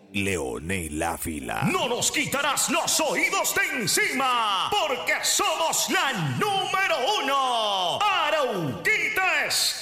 Leonel Ávila. No nos quitarás los oídos de encima, porque somos la número 1. Arauquita